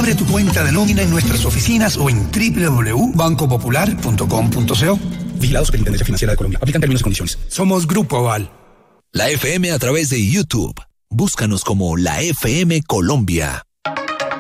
Abre tu cuenta de nómina en nuestras oficinas o en www.bancopopular.com.co. Vigilado Superintendencia Financiera de Colombia. Aplican términos y condiciones. Somos Grupo Aval. La FM a través de YouTube. Búscanos como La FM Colombia.